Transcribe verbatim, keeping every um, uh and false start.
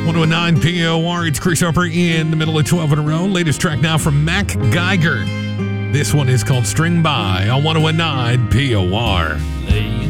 one oh nine P O R, it's Chris Harper in the middle of twelve in a row. Latest track now from Mac Geiger. This one is called String By on one oh nine P O R.